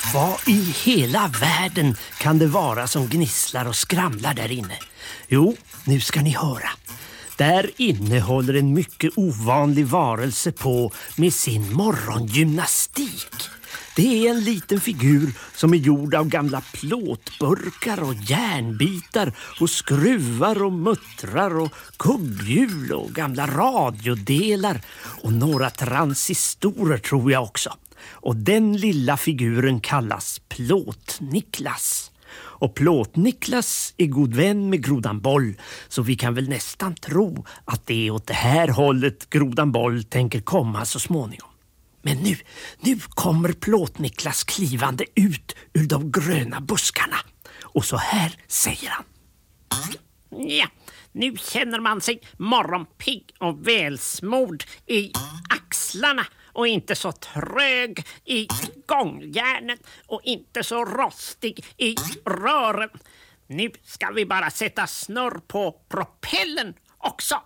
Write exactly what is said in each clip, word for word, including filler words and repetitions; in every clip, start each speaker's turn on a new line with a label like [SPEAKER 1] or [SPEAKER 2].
[SPEAKER 1] Vad i hela världen kan det vara som gnisslar och skramlar där inne? Jo, nu ska ni höra. Där inne håller en mycket ovanlig varelse på med sin morgongymnastik. Det är en liten figur som är gjord av gamla plåtburkar och järnbitar och skruvar och muttrar och kugghjul och gamla radiodelar och några transistorer tror jag också. Och den lilla figuren kallas Plåt-Niklas. Och Plåt-Niklas är god vän med Grodan Boll, så vi kan väl nästan tro att det är åt det här hållet Grodan Boll tänker komma så småningom. Men nu, nu kommer Plåt-Niklas klivande ut ur de gröna buskarna. Och så här säger han.
[SPEAKER 2] Ja, nu känner man sig morgonpigg och välsmord i axlarna. Och inte så trög i gångjärnen och inte så rostig i rören. Nu ska vi bara sätta snurr på propellen också.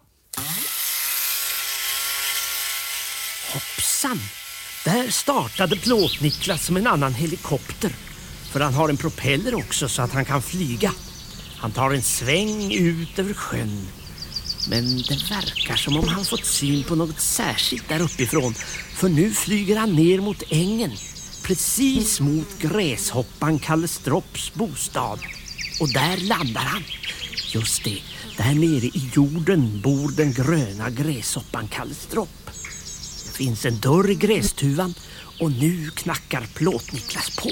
[SPEAKER 1] Hoppsan! Där startade Plåt-Niklas som en annan helikopter. För han har en propeller också så att han kan flyga. Han tar en sväng ut över sjön. Men det verkar som om han fått syn på något särskilt där uppifrån. För nu flyger han ner mot ängen. Precis mot gräshoppan Kalle Stropps bostad. Och där landar han. Just det, där nere i jorden bor den gröna gräshoppan Kalle Stropp. Det finns en dörr i grästuvan och nu knackar Plåt-Niklas på.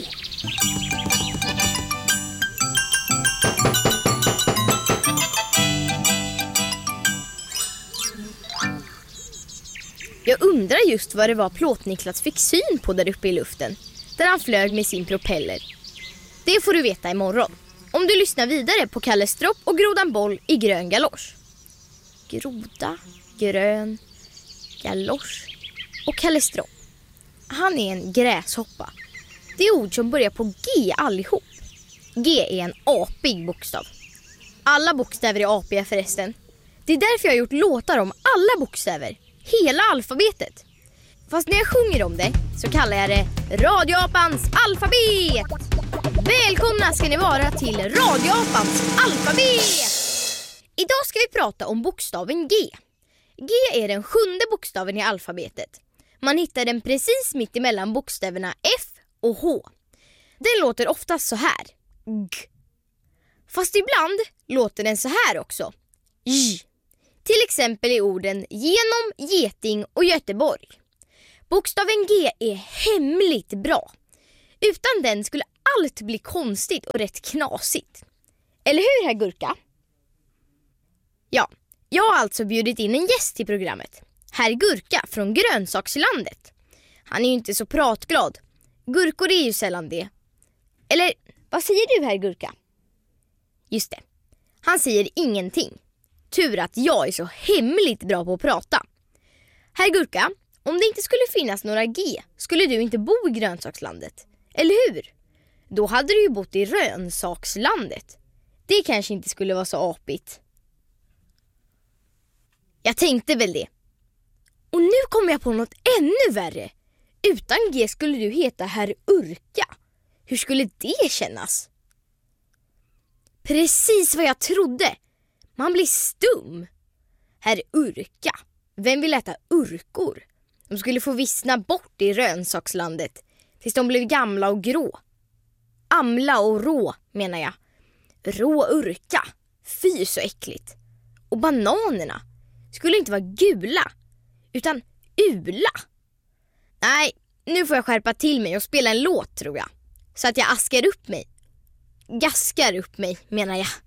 [SPEAKER 3] Jag undrar just vad det var Plåt-Niklas fick syn på där uppe i luften, där han flög med sin propeller. Det får du veta imorgon, om du lyssnar vidare på Kalle Stropp och Grodan Boll i grön galosch. Groda, grön, galosch och Kalle Stropp. Han är en gräshoppa. Det är ord som börjar på G allihop. G är en apig bokstav. Alla bokstäver är apiga förresten. Det är därför jag har gjort låtar om alla bokstäver. Hela alfabetet. Fast när jag sjunger om det så kallar jag det Radioapans alfabet. Välkomna ska ni vara till Radioapans alfabet. Idag ska vi prata om bokstaven G. G är den sjunde bokstaven i alfabetet. Man hittar den precis mitt emellan bokstäverna F och H. Den låter oftast så här. G. Fast ibland låter den så här också. J. Till exempel i orden genom, geting och Göteborg. Bokstaven G är hemligt bra. Utan den skulle allt bli konstigt och rätt knasigt. Eller hur, herr Gurka? Ja, jag har alltså bjudit in en gäst till programmet. Herr Gurka från Grönsakslandet. Han är ju inte så pratglad. Gurkor är ju sällan det. Eller, vad säger du, herr Gurka? Just det, han säger ingenting. Tur att jag är så hemligt bra på att prata. Herr Gurka, om det inte skulle finnas några G skulle du inte bo i Grönsakslandet. Eller hur? Då hade du ju bott i Rönsakslandet. Det kanske inte skulle vara så apigt. Jag tänkte väl det. Och nu kommer jag på något ännu värre. Utan G skulle du heta herr Urka. Hur skulle det kännas? Precis vad jag trodde. Man blir stum. Herr Urka. Vem vill äta urkor? De skulle få vissna bort i Rönsakslandet tills de blev gamla och grå. Amla och rå, menar jag. Rå urka. Fy så äckligt. Och bananerna skulle inte vara gula, utan ula. Nej, nu får jag skärpa till mig och spela en låt, tror jag. Så att jag askar upp mig. Gaskar upp mig, menar jag.